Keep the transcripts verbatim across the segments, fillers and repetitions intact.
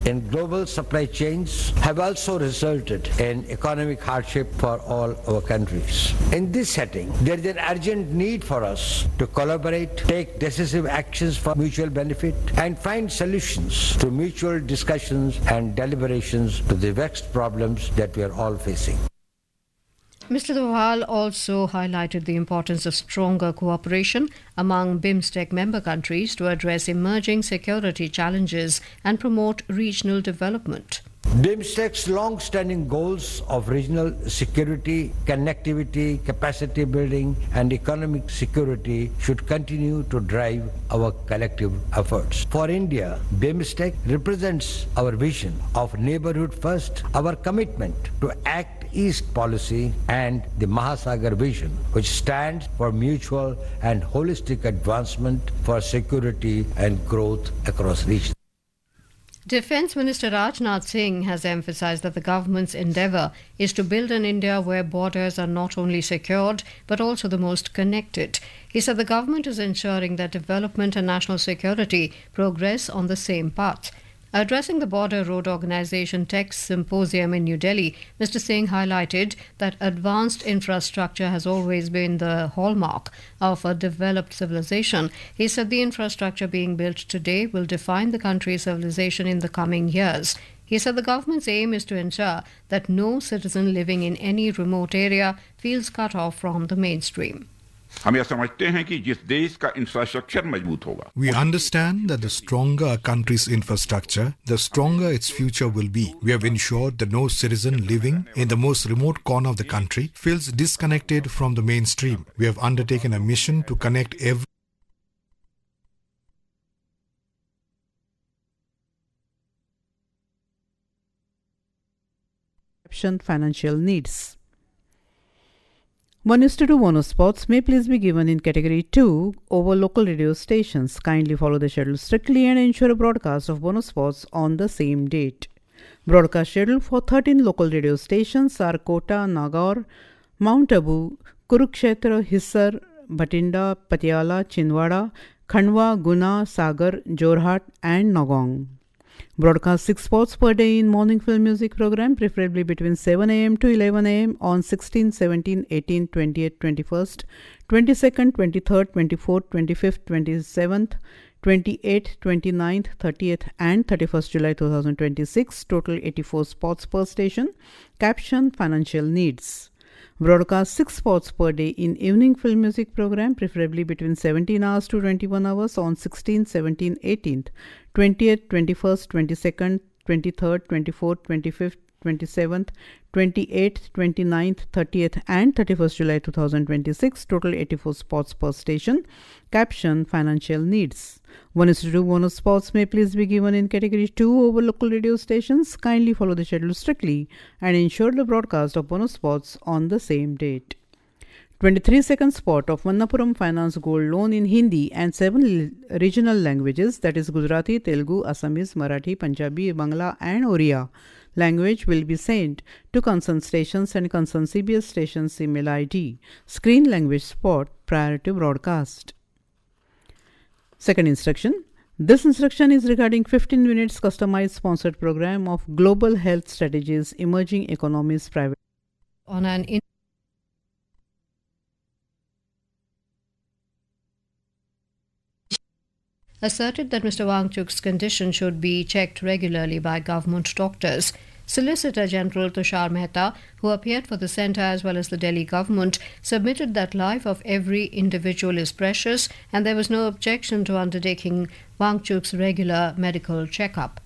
in global supply chains have also resulted in economic hardship for all our countries. In this setting, there is an urgent need for us to collaborate, take decisive actions for mutual benefit, and find solutions to mutual discussions and deliberations to the vexed problems that we are all facing. Mister Doval also highlighted the importance of stronger cooperation among BIMSTEC member countries to address emerging security challenges and promote regional development. BIMSTEC's long-standing goals of regional security, connectivity, capacity building, and economic security should continue to drive our collective efforts. For India, BIMSTEC represents our vision of neighborhood first, our commitment to Act East policy, and the Mahasagar vision, which stands for mutual and holistic advancement for security and growth across regions. Defence Minister Rajnath Singh has emphasised that the government's endeavour is to build an India where borders are not only secured but also the most connected. He said the government is ensuring that development and national security progress on the same path. Addressing the Border Road Organisation Tech Symposium in New Delhi, Mister Singh highlighted that advanced infrastructure has always been the hallmark of a developed civilization. He said the infrastructure being built today will define the country's civilization in the coming years. He said the government's aim is to ensure that no citizen living in any remote area feels cut off from the mainstream. हम यह समझते हैं कि जिस देश का infrastructure मजबूत होगा. We understand that the stronger a country's infrastructure, the stronger its future will be. We have ensured that no citizen living in the most remote corner of the country feels disconnected from the mainstream. We have undertaken a mission to connect every financial needs. One is to do one spots may please be given in category two over local radio stations. Kindly follow the schedule strictly and ensure a broadcast of bonus spots on the same date. Broadcast schedule for thirteen local radio stations are Kota, Nagaur, Mount Abu, Kurukshetra, Hisar, Bhatinda, Patiala, Chindwara, Khandwa, Guna, Sagar, Jorhat and Nagaon. Broadcast six spots per day in morning film music program, preferably between seven a.m. to eleven a.m. on sixteenth, seventeenth, eighteenth, twentieth, twenty-first, twenty-second, twenty-third, twenty-fourth, twenty-fifth, twenty-seventh, twenty-eighth, twenty-ninth, thirtieth and thirty-first July twenty twenty-six. Total eighty-four spots per station. Caption: Financial needs. Broadcast six spots per day in evening film music program, preferably between seventeen hours to twenty-one hours on sixteenth, seventeenth, eighteenth, twentieth, twenty-first, twenty-second, twenty-third, twenty-fourth, twenty-fifth, twenty-seventh, twenty-eighth, twenty-ninth, thirtieth and thirty-first July twenty twenty-six. Total eighty-four spots per station. Caption: Financial needs. One is to do bonus spots may please be given in category two over local radio stations. Kindly follow the schedule strictly and ensure the broadcast of bonus spots on the same date. twenty-three second spot of Manappuram Finance Gold Loan in Hindi and seven regional languages, that is Gujarati, Telugu, Assamese, Marathi, Punjabi, Bangla and Oriya language, will be sent to concerned stations and concerned C B S stations email I D. Screen language spot prior to broadcast. Second instruction. This instruction is regarding fifteen minutes customized sponsored program of Global Health Strategies Emerging Economies Private. On an in- asserted that Mister Wangchuk's condition should be checked regularly by government doctors. Solicitor General Tushar Mehta, who appeared for the centre as well as the Delhi government, submitted that life of every individual is precious and there was no objection to undertaking Wangchuk's regular medical checkup.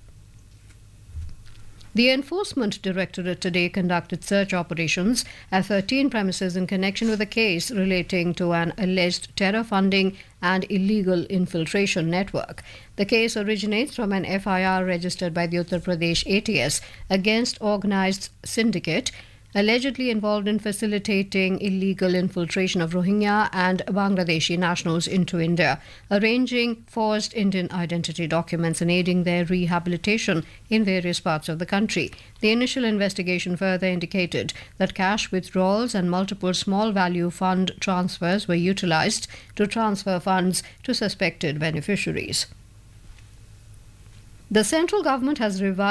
The Enforcement Directorate today conducted search operations at thirteen premises in connection with a case relating to an alleged terror funding and illegal infiltration network. The case originates from an F I R registered by the Uttar Pradesh A T S against organised syndicate allegedly involved in facilitating illegal infiltration of Rohingya and Bangladeshi nationals into India, arranging forged Indian identity documents and aiding their rehabilitation in various parts of the country. The initial investigation further indicated that cash withdrawals and multiple small value fund transfers were utilized to transfer funds to suspected beneficiaries. The central government has revised